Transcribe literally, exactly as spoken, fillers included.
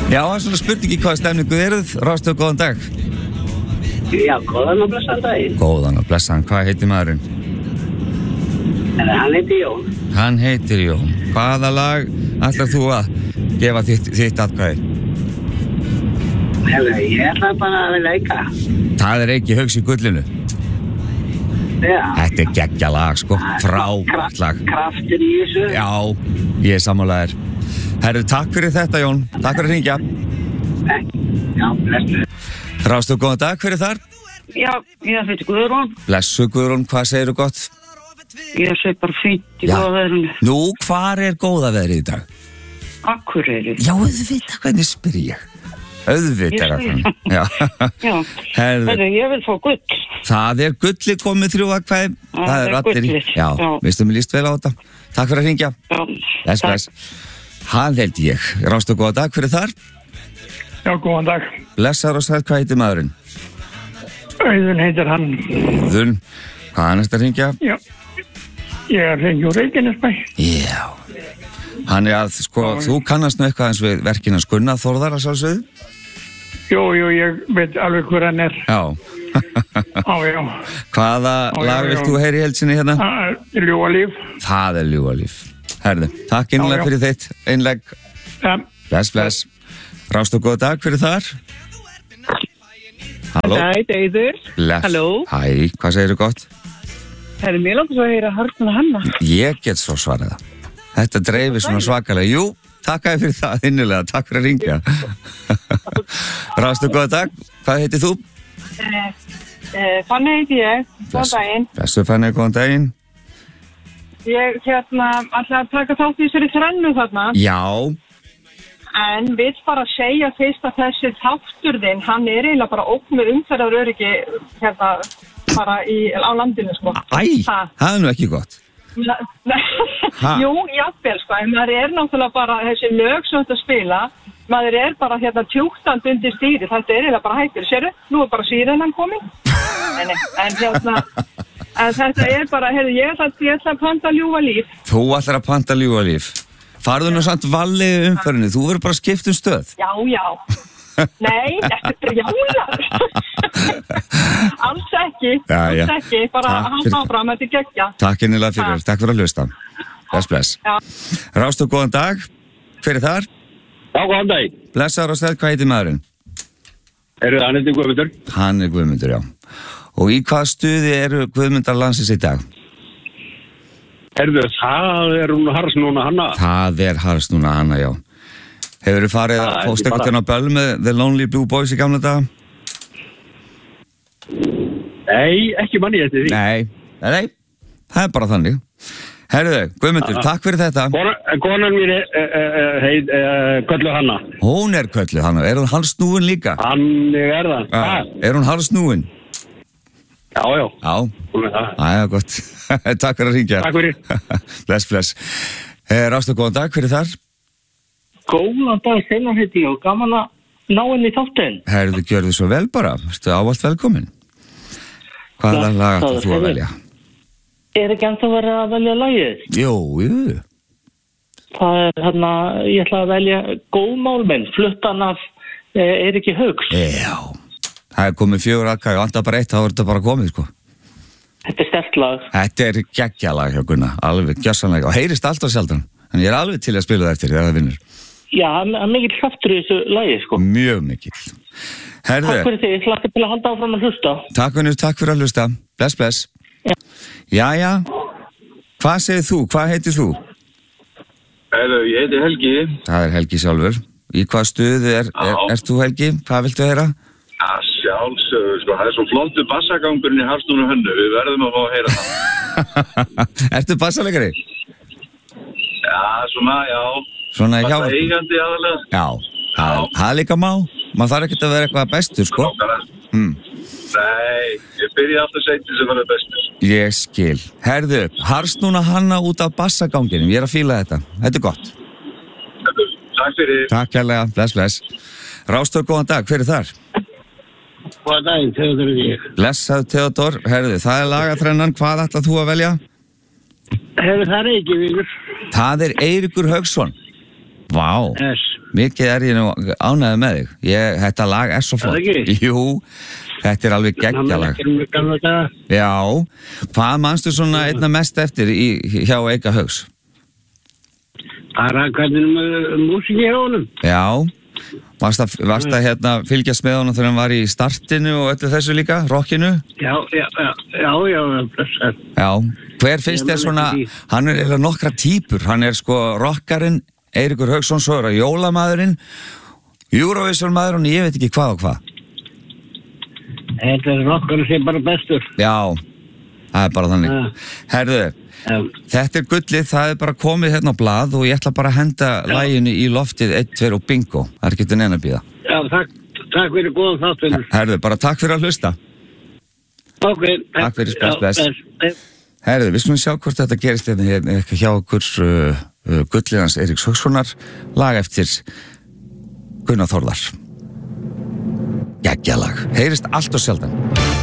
Já, það er svona spurningi hvað stemningu eruð. Rástöð, góðan dag. Já, góðan og blessaðan daginn. Góðan og blessaðan, hvað heitir maðurinn? En hann heitir Jón. Hann heitir Jón. Hvaða lag ætlar þú að gefa þitt, þitt atkvæði? Hefur, ég ætla bara að leika. Það er ekki Hauks í gullinu. Já. Þetta er geggja lag, sko. Frábært lag. Kraftur í þessu. Já, ég er sammálaður. Herru, takk fyrir þetta, Jón. Takk fyrir að hringja. Já, blessu. Rástöð, góðan dag, hver er þar? Já, ég heiti Guðrún. Blessu, Guðrún, hvað segirðu gott? Ég segi bara fínt í Já. góða veðrinu. Nú, hvar er góða veðrið í dag? Akureyri. Já, auðvitað, hvernig spyr ég? Auðvitað er það þannig. Já. Já. Herðu, Herðu, ég vil fá gull. það er gulli komið þrjú atkvæði. Það er allir í. gullið. Já, Já. viðstum við líst vel á þetta. Takk fyrir að hringja. Já. Bless, bless. Hann held ég. Rástöð, góða dag, hver er þar? Já, góðan dag. Blessar og sæl, hvað heitir maðurinn? Auðun heitir hann. Auðun, hvað er næst að hringja? Já, ég er hrein úr Reykjanesbæ. Já. Hann er að, sko, þú kannast nú eitthvað eins við verkinn hans Gunnar Þórðar að sjálfsögðu? Jú, jú, ég veit alveg hver hann er. Já. Já, já. Hvaða Já, lag já, vilt já. þú heyri í heilsinni hérna? Það er ljúa líf. Það er ljúga líf. Herðu, takk innlega Já, já. fyrir þitt einlegg. Ja. Bless, bless. Rástöð, góða dag, hver er þar? Halló? Hæ, Deyður. Bless. Halló. Hæ, hvað segirðu gott? Herðu, mér langar svo að heyra Hartmann og Hanna. Ég get svo svarað það. Þetta dreifir svona svakalega. Jú, takk að fyrir það innilega. Takk fyrir að ringja. Rástöð, góða dag. Hvað heitir þú? Eh, eh, Fanny heiti ég. Góðan daginn. Blessu, Fanny, góðan daginn. Ég hérna ætla að taka þátt í þessari þrennu þarna. Já. En vil bara segja fyrst að þessi þáttur þinn, hann er eiginlega bara ógn með umferðaröryggi hérna bara í, á landinu, sko. Æ, Ha. það er nú ekki gott. Ha? Jú, jafnvel, sko, en maður er náttúrulega bara þessi lög sem þetta spila, maður er bara hérna tjúktandi undir stýri, þetta er eiginlega bara hættur, sérðu, nú er bara síðan komin, en, en hérna, en þetta er bara, heyrðu, ég ætla, ég ætla að panta ljúfa líf. Þú ætlar að panta ljúga líf. Farðu nú samt valið umferðinu, þú verður bara að skipta um stöð. Já, já. Nei, þetta er brjálar. Alls ekki, Já, já. alls ekki, bara Takk halda fyrir- áfram, þetta er geggja. Takk innilega fyrir, takk fyrir að hlusta. Bless, bless. Já. Rástöð, góðan dag. Hver er þar? Já, góðan dag. Blessar og sæl, hvað heitir maðurinn? Eru það hann heitir Guðmundur? Hann er Guðmundur, já. Og í hvaða stuði eru Guðmundar landsins í dag? Herðu, það er hún Harðs núna hanna. Það er Harðs núna hana, já. Hefur þið farið að Það er fóst ekki eitthvað á böll með The Lonely Blue Boys í gamla daga? Nei, ekki manni eftir því. Nei, nei, nei, það er bara þannig. Herðu, Guðmundur, takk fyrir þetta. Kona- Konan mín er uh, heit uh, Köllu Hanna. Hún er kölluð, hann, er hún halsnúin líka? Hann er það. Já. Ha? Er hún halsnúin? Já, já. Já, Hún er það. það er gott. Takk fyrir að ringja. Takk fyrir. Bless, bless. Eh, Rástöð, góðan dag, hver er þar? Góðan dag, Steinar heiti ég og gaman að ná henni í þáttinn. Herðu, gjörðu svo vel bara. Ertu ávallt velkomin. Hvaða Já, lag það ætlar er þú að hefði. velja? Er ekki ennþá verið að velja lagið? Jú, jú. Það er hérna, ég ætla að velja Góðmálmenn, fluttan af eh, Eiríki Hauks. Já. Það er komið fjögur aðkvæði og andar bara eitt, þá er þetta bara komið, sko. Þetta er sterkt lag. Þetta er geggjalag hjá Gunnar, alveg gjössanlega. Og heyrist alltaf sjaldan. En ég er alveg til að spila það eftir þegar það vinnur. Já, það er mikill kraftur í þessu lagi, sko. Mjög mikill. Herðu, Takk fyrir því, ég hlakka til að halda áfram að hlusta. takk vinnur, takk fyrir að hlusta. Bless, bless. Já. Jæja, hvað segir þú? Hvað heitir þú? Hello, ég heiti Helgi. Það er Helgi sjálfur. Í hvað stuði er, er, Já. ert þú Helgi? Hvað viltu heyra? Já, sjálfsögur, sko, það er svo flottu bassagangurinn í Harstún og Hönnu, við verðum að fá að heyra það. Ertu bassalegari? Já, svona, já. Svona hjá... Bassa eigandi aðalega. Já, það er- það er líka má. Maður þarf ekkert að vera eitthvað bestur, sko. Mm. Nei, ég byrja alltaf seint sem var það bestur. Ég skil. Herðu, harst núna hanna út af bassaganginum. Ég er að fíla þetta. Þetta er gott. Takk fyrir. Takk kærlega. Bless, bless. Rástór, góðan dag. Hver er þar? Góðan daginn, Theodor er ég. Blessað Theodor. Herðu, það er lagatrennan. Hvað ætlað þú að velja? Hefur það Reykjavíkur? Það er Eiríkur Hauksson. Vá. Yes. mikið er ég nú ánægður með þig. Ég, þetta lag er svo flott. Er það ekki? Jú, þetta er alveg geggjalag. Já, hvað manstu svona einna mest eftir í, hjá Eika Hauks? Það er hvernig músík í honum. Já, varst að, varst að hérna, fylgjast með honum þegar hann var í startinu og öllu þessu líka, rockinu? Já, já, já, já, já. Já, hver finnst þér svona, hann er eða nokkra típur, hann er sko rockarinn, Eiríkur Hauksson, svo er að jólamadurinn, Eurovision maðurinn, ég veit ekki hvað og hvað. Þetta er rockarinn sem bara bestur. Já, það er bara þannig. Ja. Herðu, ja. Þetta er gullið, það er bara komið hérna á blað og ég ætla bara að henda ja. Laginu í loftið eitt, tvö og bingo. Það er ekki til neina að bíða. Já, takk, takk fyrir góðan þáttunum. Herðu, bara takk fyrir að hlusta. Ok. Takk fyrir spes, spes. Herðu, við skulum sjá hvort þetta gerist hérna hjá okkur uh, uh, gulliðans Eiríks Haukssonar, lag eftir Gunnar Þórðar. Geggjalag, heyrist allt og sjaldan.